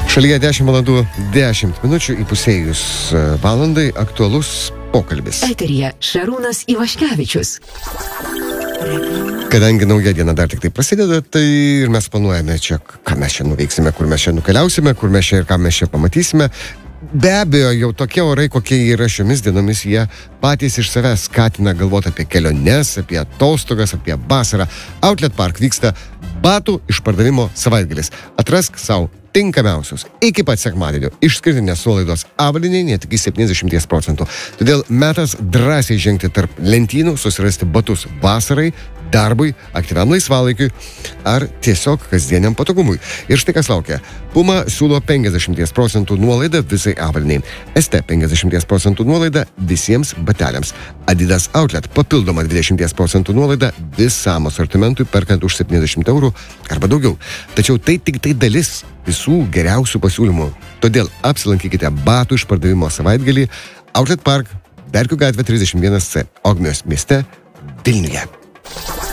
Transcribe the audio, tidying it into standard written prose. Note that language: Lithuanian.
Šalyje 10 valandų 10 minučių įpusėjus valandai aktualus pokalbis. Eteryje Šarūnas Ivaškevičius. Kadangi nauja diena dar tik tai prasideda, tai ir mes planuojame čia, ką mes čia nuveiksime, kur mes čia nukeliausime, kur mes čia ir ką mes čia pamatysime. Be abejo, jau tokie orai, kokie yra šiomis dienomis, jie patys iš savęs skatina galvoti apie keliones, apie atostogas, apie vasarą. Outlet Park vyksta batų išpardavimo savaitgalis. Atrask savo tinkamiausius iki pat sekmadienio išskirtinės nuolaidos avalynei net iki 70%. Todėl metas drąsiai žengti tarp lentynų, susirasti batus vasarai, darbui, aktyviam laisvalaikiui ar tiesiog kasdieniam patogumui. Ir štai kas laukia. Puma siūlo 50% nuolaidą visai avaliniai. ST 50% nuolaida visiems bateliams. Adidas Outlet papildoma 20% nuolaida visam asortimentui perkant už 70 eurų arba daugiau. Tačiau tai tik tai dalis visų geriausių pasiūlymų. Todėl apsilankykite batų išpardavimo savaitgalį Outlet Park, Verkių gatvė 31C, Ogmios mieste, Vilniuje.